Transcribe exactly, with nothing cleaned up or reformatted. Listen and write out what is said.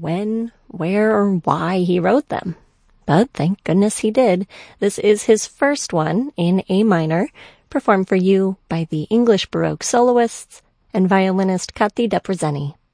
when, where, or why he wrote them. But thank goodness he did. This is his first one in A minor, performed for you by the English Baroque soloists and violinist Kati Deprezeni.